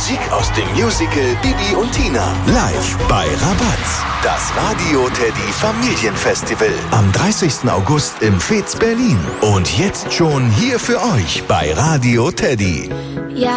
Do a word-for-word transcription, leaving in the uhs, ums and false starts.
Musik aus dem Musical Bibi und Tina. Live bei Rabatz. Das Radio Teddy Familienfestival. Am dreißigsten August im Fez Berlin. Und jetzt schon hier für euch bei Radio Teddy. Ja,